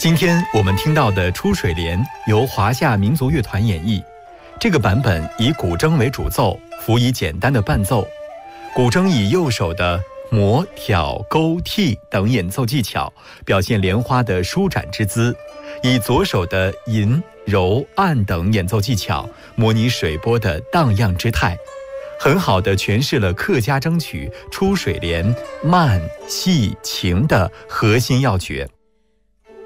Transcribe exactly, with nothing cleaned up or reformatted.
今天我们听到的《出水莲》由华夏民族乐团演绎，这个版本以古筝为主奏，辅以简单的伴奏。古筝以右手的磨、挑、勾、剔等演奏技巧，表现莲花的舒展之姿；以左手的吟、揉、按等演奏技巧，模拟水波的荡漾之态，很好地诠释了客家筝曲《出水莲》慢、细、情的核心要诀。